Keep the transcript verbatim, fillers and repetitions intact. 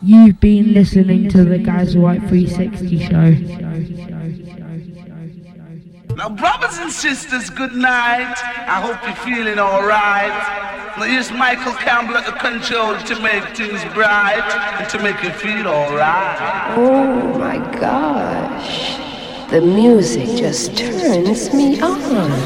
You've been listening to the Gaz White three sixty show. Now, brothers and sisters, good night. I hope you're feeling alright. Now, here's Michael Campbell at the control to make things bright and to make you feel alright. Oh my gosh, the music just turns me on.